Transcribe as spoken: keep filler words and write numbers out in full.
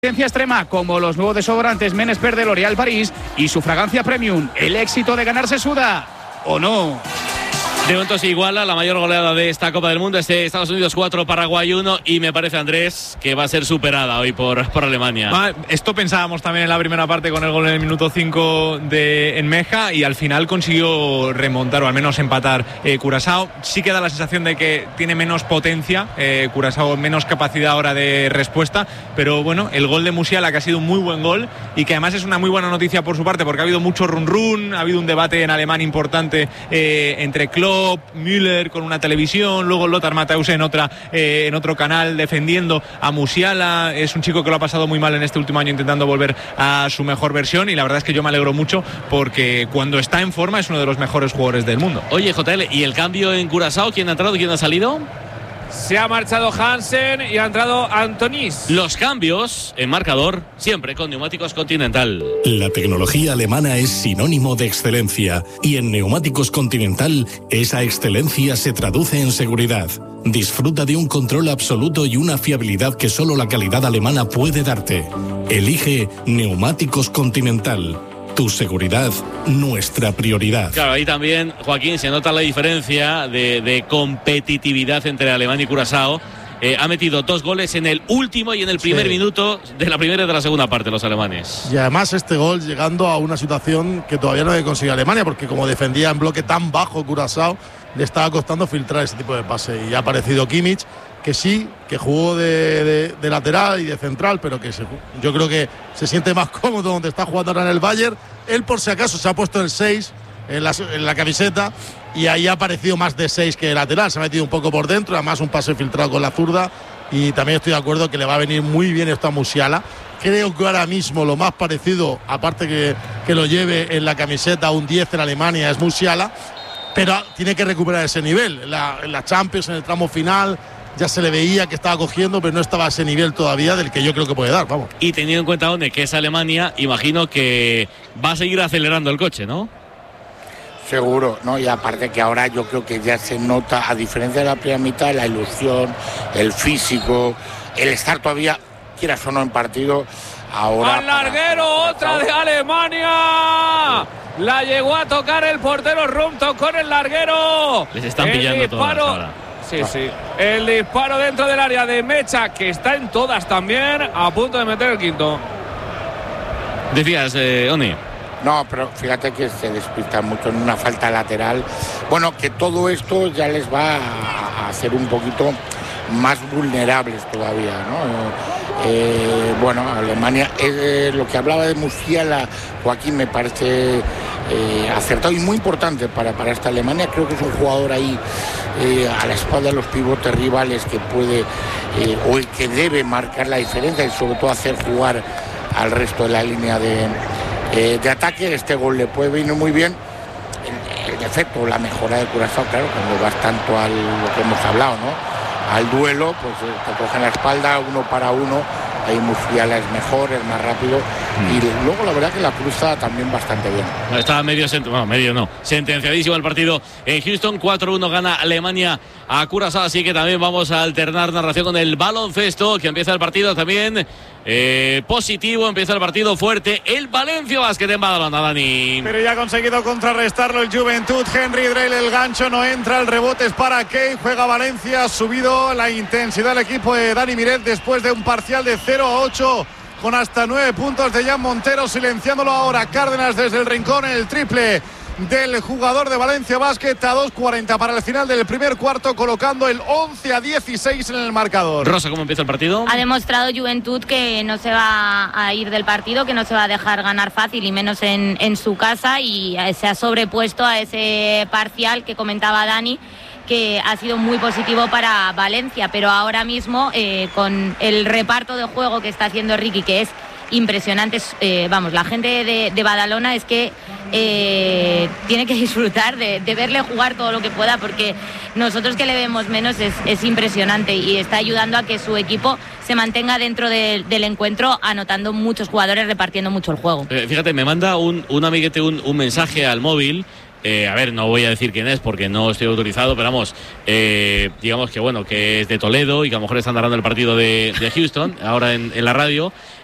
Experiencia extrema como los nuevos desodorantes Men Expert de L'Oréal París y su fragancia premium. El éxito de ganar se suda, ¿o no? De momento se iguala la mayor goleada de esta Copa del Mundo, es de Estados Unidos cuatro, Paraguay uno, y me parece, Andrés, que va a ser superada hoy por, por Alemania. Ah, esto pensábamos también en la primera parte con el gol en el minuto cinco de Enmeja, y al final consiguió remontar o al menos empatar eh, Curazao. Sí que da la sensación de que tiene menos potencia, eh, Curazao menos capacidad ahora de respuesta, pero bueno, el gol de Musiala, que ha sido un muy buen gol y que además es una muy buena noticia por su parte, porque ha habido mucho run run, ha habido un debate en alemán importante eh, entre Klopp, Müller con una televisión, luego Lothar Matthäus en otra eh, en otro canal defendiendo a Musiala. Es un chico que lo ha pasado muy mal en este último año intentando volver a su mejor versión, y la verdad es que yo me alegro mucho porque cuando está en forma es uno de los mejores jugadores del mundo. Oye, J L, ¿y el cambio en Curazao? ¿Quién ha entrado y quién ha salido? Se ha marchado Hansen y ha entrado Antonis. Los cambios en marcador, siempre con Neumáticos Continental. La tecnología alemana es sinónimo de excelencia, y en Neumáticos Continental esa excelencia se traduce en seguridad. Disfruta de un control absoluto y una fiabilidad que solo la calidad alemana puede darte. Elige Neumáticos Continental. Tu seguridad, nuestra prioridad. Claro, ahí también, Joaquín, se nota la diferencia de, de competitividad entre Alemania y Curazao. Eh, ha metido dos goles en el último y en el primer sí. minuto de la primera y de la segunda parte, los alemanes. Y además este gol llegando a una situación que todavía no había conseguido Alemania, porque como defendía en bloque tan bajo Curazao, le estaba costando filtrar ese tipo de pase. Y ha aparecido Kimmich, que sí, que jugó de, de, de lateral y de central, pero que se, yo creo que se siente más cómodo donde está jugando ahora en el Bayern. Él, por si acaso, se ha puesto el seis en la, en la camiseta, y ahí ha aparecido más de seis que de lateral. Se ha metido un poco por dentro, además un pase filtrado con la zurda, y también estoy de acuerdo que le va a venir muy bien esto a Musiala. Creo que ahora mismo lo más parecido, aparte que, que lo lleve en la camiseta un diez en Alemania, es Musiala, pero tiene que recuperar ese nivel. En la, en la Champions, en el tramo final, ya se le veía que estaba cogiendo, pero no estaba a ese nivel todavía del que yo creo que puede dar, vamos. Y teniendo en cuenta, One, que es Alemania, imagino que va a seguir acelerando el coche, ¿no? Seguro, ¿no? Y aparte que ahora yo creo que ya se nota, a diferencia de la primera mitad, la ilusión, el físico, el estar todavía, quieras o no, en partido. Ahora ¡al larguero! ¡Otra de Alemania! La llegó a tocar el portero Rumto con el larguero. Les están pillando todas ahora. Sí, sí. El disparo dentro del área de Mecha, que está en todas también, a punto de meter el quinto. Decías, eh, Oni. No, pero fíjate que se despista mucho en una falta lateral. Bueno, que todo esto ya les va a hacer un poquito más vulnerables todavía, ¿no? Eh, bueno, Alemania, eh, lo que hablaba de Musiala, Joaquín, me parece eh, acertado y muy importante para, para esta Alemania. Creo que es un jugador ahí eh, a la espalda de los pivotes rivales que puede eh, o el que debe marcar la diferencia y sobre todo hacer jugar al resto de la línea de, eh, de ataque. Este gol le puede venir muy bien. El, el defecto, la mejora de Curazao, claro, cuando vas tanto a lo que hemos hablado, ¿no? Al duelo, pues te cogen la espalda uno para uno, ahí Musiala es mejor, es más rápido, mm. y luego la verdad que la cruza también bastante bien. Está medio, bueno, medio no, sentenciadísimo el partido en Houston. Cuatro uno gana Alemania a Curazao, así que también vamos a alternar narración con el baloncesto, que empieza el partido también eh, positivo, empieza el partido fuerte, el Valencia Basket en Badalona, Dani. Pero ya ha conseguido contrarrestarlo el Juventud. Henry Drell, el gancho no entra, el rebote es para Key, juega Valencia, ha subido la intensidad del equipo de Dani Miret después de un parcial de cero a ocho con hasta nueve puntos de Jan Montero, silenciándolo ahora Cárdenas desde el rincón en el triple del jugador de Valencia Basket a dos cuarenta para el final del primer cuarto, colocando el once a dieciséis en el marcador. Rosa, ¿cómo empieza el partido? Ha demostrado Juventud que no se va a ir del partido, que no se va a dejar ganar fácil y menos en, en su casa, y se ha sobrepuesto a ese parcial que comentaba Dani, que ha sido muy positivo para Valencia, pero ahora mismo eh, con el reparto de juego que está haciendo Ricky, que es impresionante, eh, vamos, la gente de, de Badalona es que eh, tiene que disfrutar de, de verle jugar todo lo que pueda, porque nosotros que le vemos menos es, es impresionante, y está ayudando a que su equipo se mantenga dentro de, del encuentro, anotando muchos jugadores, repartiendo mucho el juego. Eh, fíjate, me manda un, un amiguete un, un mensaje al móvil. Eh, a ver, no voy a decir quién es porque no estoy autorizado, pero vamos, eh, digamos que bueno, que es de Toledo y que a lo mejor están narrando el partido de, de Houston ahora en, en la radio.